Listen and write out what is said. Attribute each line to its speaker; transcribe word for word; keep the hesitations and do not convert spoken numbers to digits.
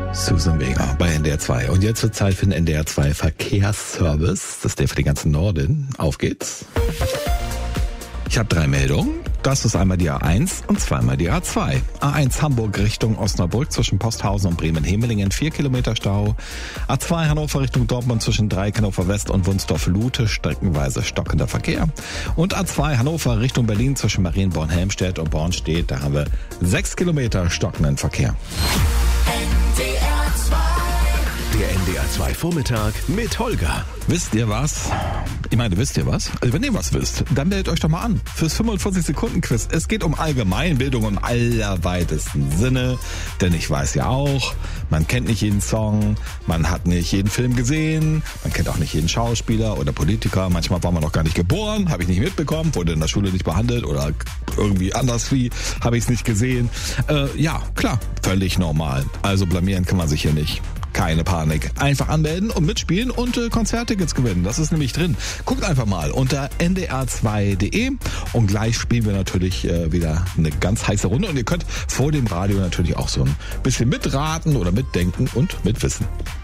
Speaker 1: Susan Vega bei N D R zwei. Und jetzt wird Zeit für den N D R zwei Verkehrsservice. Das ist der für den ganzen Norden. Auf geht's. Ich habe drei Meldungen. Das ist einmal die A eins und zweimal die A zwei. A eins Hamburg Richtung Osnabrück zwischen Posthausen und Bremen-Hemelingen, vier Kilometer Stau. A zwei Hannover Richtung Dortmund zwischen Dreieck Hannover West und Wunsdorf-Lute, streckenweise stockender Verkehr. Und A zwei Hannover Richtung Berlin zwischen Marienborn-Helmstedt und Bornstedt, da haben wir sechs Kilometer stockenden Verkehr.
Speaker 2: Der N D R zwei Vormittag mit Holger.
Speaker 1: Wisst ihr was? Ich meine, wisst ihr was? Also wenn ihr was wisst, dann meldet euch doch mal an fürs fünfundvierzig-Sekunden-Quiz. Es geht um Allgemeinbildung im allerweitesten Sinne, denn ich weiß ja auch, man kennt nicht jeden Song, man hat nicht jeden Film gesehen, man kennt auch nicht jeden Schauspieler oder Politiker. Manchmal war man noch gar nicht geboren, habe ich nicht mitbekommen, wurde in der Schule nicht behandelt oder irgendwie anders wie, habe ich es nicht gesehen. Äh, ja, klar, völlig normal. Also blamieren kann man sich hier nicht. Keine Panik. Einfach anmelden und mitspielen und äh, Konzerttickets gewinnen. Das ist nämlich drin. Guckt einfach mal unter n d r zwei punkt d e und gleich spielen wir natürlich äh, wieder eine ganz heiße Runde. Und ihr könnt vor dem Radio natürlich auch so ein bisschen mitraten oder mitdenken und mitwissen.